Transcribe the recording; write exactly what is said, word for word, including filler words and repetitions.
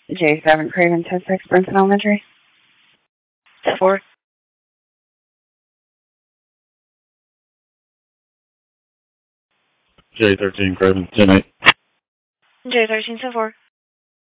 J seven Craven ten six Brinson Elementary. ten four. J thirteen Craven ten eight. J thirteen ten four.